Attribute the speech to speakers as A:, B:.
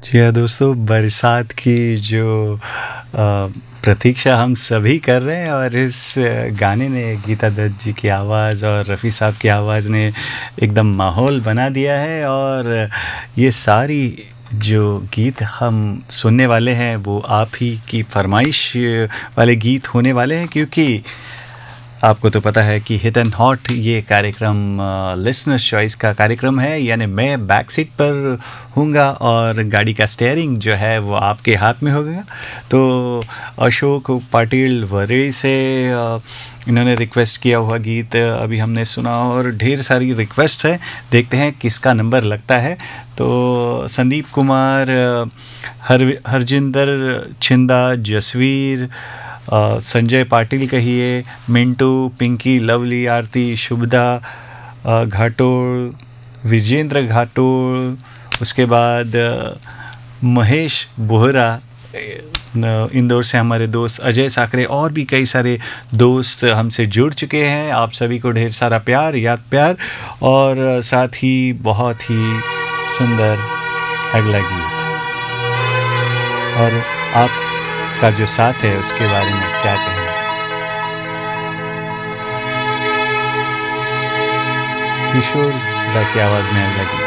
A: जी हाँ दोस्तों, बरसात की जो प्रतीक्षा हम सभी कर रहे हैं और इस गाने ने गीता दत्त जी की आवाज़ और रफ़ी साहब की आवाज़ ने एकदम माहौल बना दिया है। और ये सारी जो गीत हम सुनने वाले हैं वो आप ही की फरमाइश वाले गीत होने वाले हैं, क्योंकि आपको तो पता है कि हिट एंड हॉट ये कार्यक्रम लिसनर्स चॉइस का कार्यक्रम है, यानी मैं बैक सीट पर हूँगा और गाड़ी का स्टीयरिंग जो है वो आपके हाथ में होगा। तो अशोक पाटिल वरेई से इन्होंने रिक्वेस्ट किया हुआ गीत अभी हमने सुना और ढेर सारी रिक्वेस्ट है, देखते हैं किसका नंबर लगता है। तो संदीप कुमार, हरजिंदर छिंदा, जसवीर, संजय पाटिल कहिए, मिंटू, पिंकी, लवली, आरती, शुभदा घाटोल, विजेंद्र घाटोल, उसके बाद महेश बोहरा, इंदौर से हमारे दोस्त अजय साकरे और भी कई सारे दोस्त हमसे जुड़ चुके हैं। आप सभी को ढेर सारा प्यार, याद प्यार, और साथ ही बहुत ही सुंदर अगला गीत। और आपका जो साथ है उसके बारे में क्या कहें। किशोर दा की आवाज़ में अगला गीत।